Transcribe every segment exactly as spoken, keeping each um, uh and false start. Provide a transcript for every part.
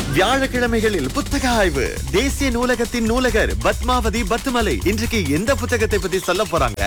வியாழக்கிழமைகளில் புத்தக ஆய்வு தேசிய நூலகத்தின் நூலகர் பத்மாவதி பத்துமலை இன்றைக்கு எந்த புத்தகத்தை பத்தி சொல்ல போறாங்க?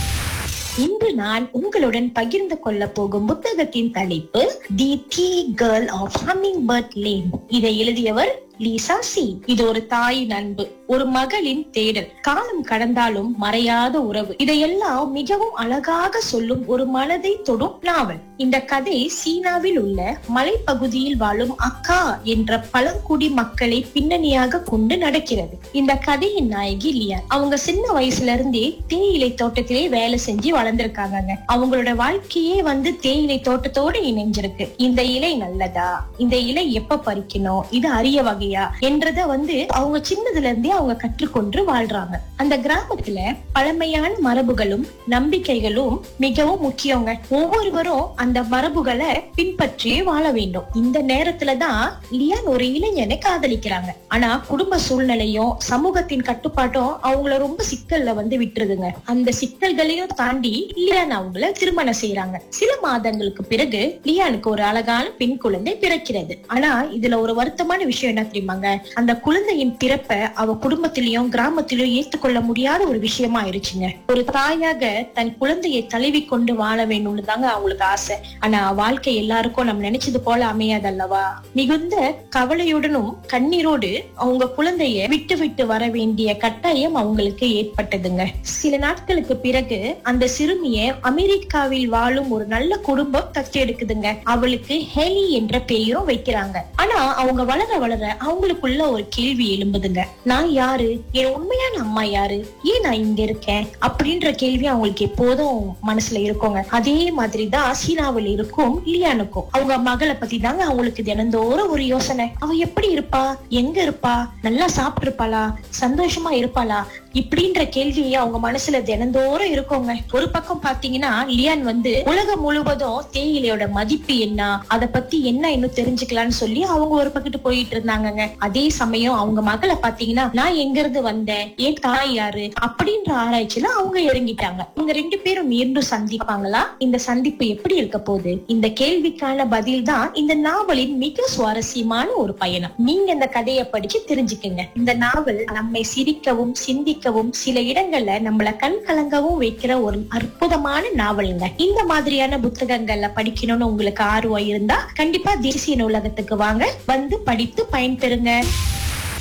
இன்று நான் உங்களுடன் பகிர்ந்து கொள்ள போகும் புத்தகத்தின் தலைப்பு தி tea girl of humming bird lane. இதை எழுதியவர் லீசா சி. இது ஒரு தாயின் அன்பு, ஒரு மகளின் தேடல், காலம் கடந்தாலும் மறையாத உறவு, இதையெல்லாம் மிகவும் அழகாக சொல்லும் ஒரு மனதை தொடும் நாவல். இந்த கதை சீனாவில் உள்ள மலைப்பகுதியில் வாழும் அக்கா என்ற பழங்குடி மக்களை பின்னணியாக கொண்டு நடக்கிறது. இந்த கதையின் நாயகி லியான். அவங்க சின்ன வயசுல இருந்தே தேயிலை தோட்டத்திலே வேலை செஞ்சு வளர்ந்திருக்காங்க. அவங்களோட வாழ்க்கையே வந்து தேயிலை தோட்டத்தோடு இணைஞ்சிருக்கு. இந்த இலை நல்லதா, இந்த இலை எப்ப பறிக்கணும், இது அரிய வகையா என்றத வந்து அவங்க சின்னதுல இருந்தே அவங்க கற்றுக்கொண்டு வாழ்றாங்க. அந்த கிராமத்துல பழமையான மரபுகளும் நம்பிக்கைகளும் மிகவும் முக்கியங்க. ஒவ்வொருவரும் அந்த மரபுகளை பின்பற்றியே வாழ வேண்டும். இந்த நேரத்துலதான் லியான் ஒரு இளைஞனை காதலிக்கிறாங்க. ஆனா குடும்ப சூழ்நிலையும் சமூகத்தின் கட்டுப்பாட்டும் அவங்கள ரொம்ப சிக்கல்ல வந்து விட்டுருதுங்க. அந்த சிக்கல்களையும் தாண்டி லியான் அவங்கள திருமணம் செய்யறாங்க. சில மாதங்களுக்கு பிறகு லியானுக்கு ஒரு அழகான பெண் குழந்தை பிறக்கிறது. ஆனா இதுல ஒரு வருத்தமான விஷயம் என்ன தெரியுமாங்க? அந்த குழந்தையின் பிறப்ப அவ குடும்பத்திலயும் கிராமத்திலயும் ஏற்றுக்கொள்ள முடியாத ஒரு விஷயமா ஆயிருச்சுங்க. ஒரு தாயாக தன் குழந்தையை தழுவி கொண்டு வாழ வேணும்னு தாங்க அவங்களுக்கு ஆசை. ஆனா வாழ்க்கை எல்லாருக்கும் நம்ம நினைச்சது போல அமையாது அல்லவா? மிகுந்த கவலையுடனும் கண்ணீரோடு அவங்க குழந்தைய விட்டு விட்டு வர வேண்டிய கட்டாயம் அவங்களுக்கு ஏற்பட்டதுங்க. சில நாட்களுக்கு பிறகு அந்த சிறுமிய அமெரிக்காவில் வாழும் ஒரு நல்ல குடும்பம் தத்தெடுக்குதுங்க. அவளுக்கு ஹெலி என்ற பெயரும் வைக்கிறாங்க. ஆனா அவங்க வளர வளர அவங்களுக்குள்ள ஒரு கேள்வி எழும்புதுங்க. நான் யாரு, என் உண்மையான அம்மா யாரு, ஏன் நான் இங்க இருக்கேன் அப்படின்ற கேள்வி அவங்களுக்கு எப்போதும் மனசுல இருக்குங்க. அதே மாதிரிதான் சீனாவில் இருக்கும் லியானுக்கும் அவங்க மகளை பத்தி தாங்க அவங்களுக்கு தினந்தோறும் ஒரு யோசனை. அவ எப்படி இருப்பா, எங்க இருப்பா, நல்லா சாப்பிட்டு இருப்பாளா, சந்தோஷமா இருப்பாளா இப்படின்ற கேள்வி அவங்க மனசுல தினந்தோறும் இருக்குங்க. ஒரு பக்கம் பாத்தீங்கன்னா லியான் வந்து உலகம் முழுவதும் தேயிலையோட மதிப்பு என்ன, அத பத்தி என்ன இன்னும் தெரிஞ்சுக்கலாம்னு சொல்லி அவங்க ஒரு பக்கத்து போயிட்டு இருந்தாங்க. அதே சமயம் அவங்க மகளை பாத்தீங்கன்னா நான் எங்க இருந்து வந்தேன், என் தாய் யாரு அப்படின்ற ஆராய்ச்சியில அவங்க இறங்கிட்டாங்க. இவங்க ரெண்டு பேரும் மீண்டும் சந்திப்பாங்களா? இந்த சந்திப்பு எப்படி இருக்க போகுது? இந்த கேள்விக்கான பதில் தான் இந்த நாவலின் மிக சுவாரஸ்யமான ஒரு பயணம். நீங்க இந்த கதையை படிச்சு தெரிஞ்சுக்குங்க. இந்த நாவல் நம்மை சிரிக்கவும் சிந்திக்கவும் சில இடங்கள்ல நம்மள கண் கலங்கவும் வைக்கிற ஒரு அற்புதமான நாவலுங்க. இந்த மாதிரியான புத்தகங்கள்ல படிக்கணும்னு உங்களுக்கு ஆர்வம் இருந்தா கண்டிப்பா தேசிய நூலகத்துக்கு வாங்க, வந்து படித்து பயன்பெறுங்க.